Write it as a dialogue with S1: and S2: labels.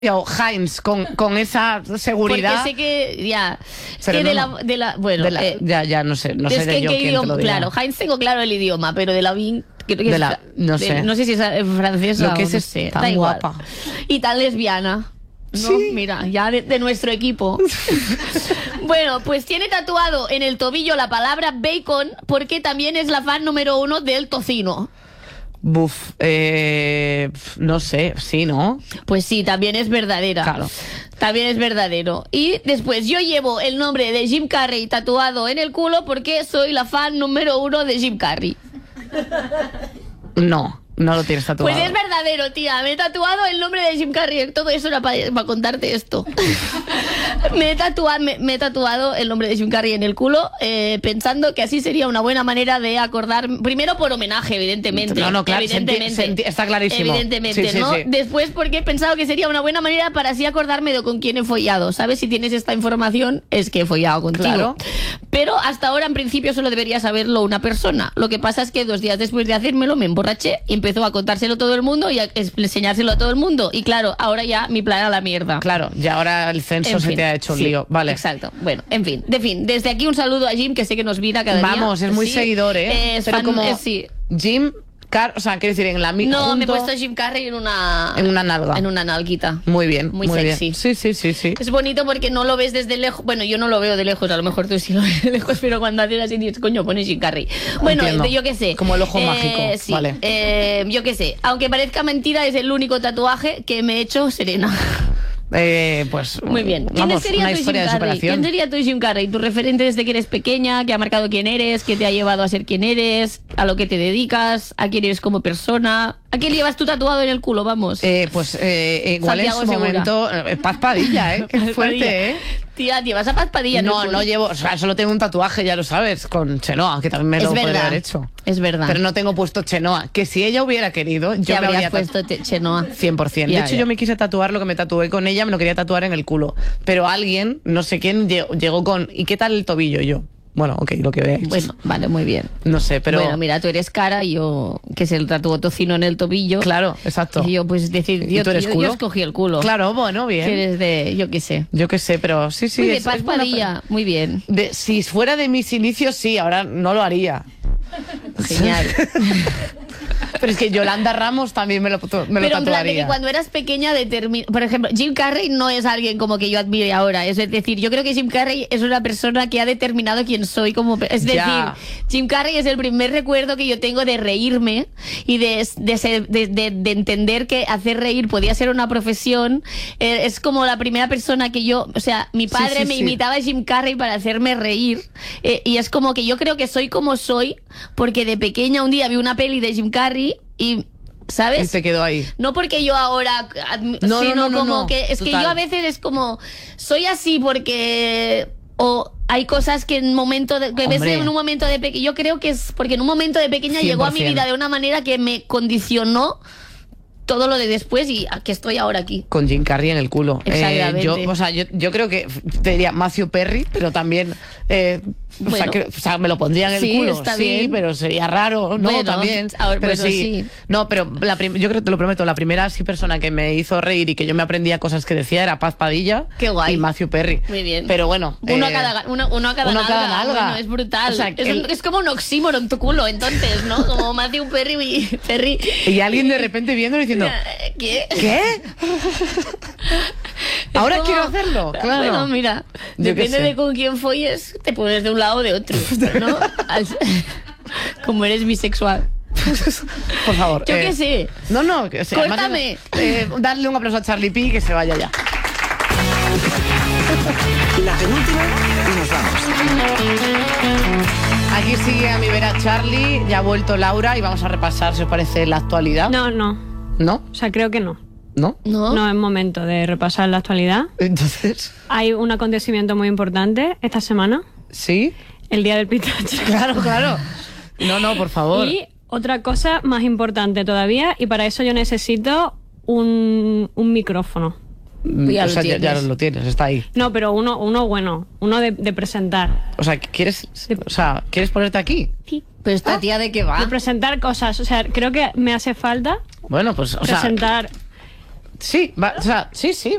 S1: Heinz con esa seguridad.
S2: Porque sé que ya.
S1: Pero
S2: que
S1: no,
S2: bueno.
S1: Ya no sé
S2: es
S1: de yo quién te lo diga.
S2: Claro, Heinz tengo claro el idioma, pero de Lavín.
S1: No sé.
S2: No sé si es francesa
S1: lo que
S2: o
S1: es
S2: no sé.
S1: tan guapa.
S2: Y tan lesbiana. ¿No?
S1: Sí.
S2: Mira, ya de nuestro equipo. Bueno, pues tiene tatuado en el tobillo la palabra bacon porque también es la fan número 1 del tocino.
S1: Buf, no sé, sí, ¿no?
S2: Pues sí, también es verdadera.
S1: Claro.
S2: También es verdadero. Y después, yo llevo el nombre de Jim Carrey tatuado en el culo porque soy la fan número 1 de Jim Carrey.
S1: No lo tienes tatuado.
S2: Pues es verdadero, tía. Me he tatuado el nombre de Jim Carrey. Todo eso era para contarte esto. me he tatuado el nombre de Jim Carrey en el culo, pensando que así sería una buena manera de acordar. Primero por homenaje, evidentemente.
S1: No, claro,
S2: evidentemente.
S1: está clarísimo.
S2: Evidentemente,
S1: sí,
S2: ¿no?
S1: Sí.
S2: Después porque he pensado que sería una buena manera para así acordarme de con quién he follado. ¿Sabes? Si tienes esta información, es que he follado contigo.
S1: Claro.
S2: Pero hasta ahora, en principio, solo debería saberlo una persona. Lo que pasa es que 2 días después de hacérmelo me emborraché y empezó a contárselo a todo el mundo y a enseñárselo a todo el mundo. Y claro, ahora ya mi plan a la mierda.
S1: Claro, y ahora el censo se te ha hecho un lío. Vale.
S2: Exacto. Bueno, en fin. Desde aquí un saludo a Jim, que sé que nos mira cada día.
S1: Vamos, es muy seguidor, ¿eh?
S2: Es
S1: pero
S2: fan,
S1: como
S2: sí.
S1: Jim... o sea, quiero decir, en la
S2: No,
S1: junto,
S2: me he puesto Jim Carrey en una
S1: nalga.
S2: En una nalguita.
S1: Muy bien.
S2: Muy sexy.
S1: Bien. Sí.
S2: Es bonito porque no lo ves desde lejos. Bueno, yo no lo veo de lejos, a lo mejor tú sí lo ves de lejos, pero cuando haces así dices, coño, pones Jim Carrey. Bueno,
S1: Entiendo.
S2: yo qué sé.
S1: Como el ojo mágico.
S2: Sí.
S1: Vale.
S2: Yo qué sé. Aunque parezca mentira, es el único tatuaje que me he hecho Serena.
S1: Pues
S2: muy bien.
S1: Vamos,
S2: sería
S1: una
S2: tu
S1: historia
S2: Jim
S1: de
S2: Carrey?
S1: superación.
S2: ¿Quién sería tu Jim Carrey? Tu referente desde que eres pequeña, que ha marcado quién eres, que te ha llevado a ser quien eres, a lo que te dedicas, a quién eres como persona. ¿A quién llevas tú tatuado en el culo? Vamos.
S1: Igual en
S2: Santiago
S1: su
S2: Segura.
S1: momento Paz Padilla, Qué
S2: Paz
S1: fuerte,
S2: Padilla. Tía, llevas a Paz Padilla.
S1: No llevo, o sea, solo tengo un tatuaje, ya lo sabes, con Chenoa, que también me lo podría haber hecho.
S2: Es verdad.
S1: Pero no tengo puesto Chenoa, que si ella hubiera querido, yo me habría
S2: puesto Chenoa.
S1: 100%. De hecho, yo me quise tatuar lo que me tatué con ella, me lo quería tatuar en el culo. Pero alguien, no sé quién, llegó con, ¿y qué tal el tobillo? Y yo, bueno, ok, lo que veáis.
S2: Bueno, vale, muy bien.
S1: No sé, pero...
S2: Bueno, mira, tú eres cara y yo, que se el tatuó tocino en el tobillo.
S1: Claro, exacto.
S2: Y yo, pues, decir,
S1: ¿Y tú eres culo?
S2: yo escogí el culo.
S1: Claro, bueno, bien.
S2: Que eres de, yo qué sé.
S1: Yo qué sé, pero sí.
S2: Muy de Paz Padilla, muy bien.
S1: Si fuera de mis inicios, sí, ahora no lo haría.
S2: Genial.
S1: Pero es que Yolanda Ramos también me lo tatuaría.
S2: Pero en plan de que cuando eras pequeña, por ejemplo, Jim Carrey no es alguien como que yo admire ahora. Es decir, yo creo que Jim Carrey es una persona que ha determinado quién soy como... Es decir, Jim Carrey es el primer recuerdo que yo tengo de reírme y de entender que hacer reír podía ser una profesión. Es como la primera persona que yo... O sea, mi padre me imitaba a Jim Carrey para hacerme reír. Y es como que yo creo que soy como soy porque de pequeña un día vi una peli de Jim Carrey y... ¿Sabes?
S1: Y te quedó ahí.
S2: No porque yo ahora... sino como que... Es
S1: total.
S2: que yo a veces es como... Soy así porque... O hay cosas que en momento de... Que ves en un momento de pequeña... Yo creo que es porque en un momento de pequeña
S1: 100%.
S2: llegó a mi vida de una manera que me condicionó todo lo de después y que estoy ahora aquí.
S1: Con Jim Carrey en el culo.
S2: Exactamente.
S1: Yo creo que te diría Matthew Perry, pero también...
S2: Bueno.
S1: o sea, me lo pondría en el culo.
S2: Está
S1: sí,
S2: bien.
S1: pero sería raro, ¿no?
S2: Bueno,
S1: también.
S2: ahora,
S1: pero
S2: bueno, sí.
S1: No, pero yo creo que te lo prometo, la primera persona que me hizo reír y que yo me aprendía cosas que decía era Paz Padilla.
S2: Qué guay.
S1: Y Matthew Perry.
S2: Muy bien.
S1: Pero bueno.
S2: Uno a cada nalga. Bueno, es brutal.
S1: O sea,
S2: es como un oxímoron tu culo, entonces, ¿no? Como Matthew Perry
S1: y alguien de repente viendo y diciendo...
S2: ¿Qué?
S1: Ahora
S2: como...
S1: quiero hacerlo, claro.
S2: Bueno, mira, depende de con quién folles, te pones de un lado o de otro, ¿no? Como eres bisexual.
S1: Por favor.
S2: Yo qué sé.
S1: No,
S2: Córtame.
S1: Darle un aplauso a Charlie P y que se vaya ya.
S3: La penúltima y nos vamos.
S1: Aquí sigue a mi vera Charlie, ya ha vuelto Laura y vamos a repasar, si os parece, la actualidad.
S4: No.
S1: ¿No?
S4: O sea, creo que no.
S1: ¿No?
S4: No es momento de repasar la actualidad.
S1: Entonces...
S4: Hay un acontecimiento muy importante esta semana.
S1: ¿Sí?
S4: El Día del Pistacho.
S1: Claro. No, por favor.
S4: Y otra cosa más importante todavía, y para eso yo necesito un micrófono.
S1: Ya lo tienes, está ahí.
S4: No, pero uno bueno, uno de presentar.
S1: O sea, ¿quieres ponerte aquí?
S4: Sí.
S2: Pero esta tía, ¿de qué va?
S4: De presentar cosas. O sea, creo que me hace falta
S1: Bueno, pues,
S4: presentar...
S1: Sí, o sea, sí,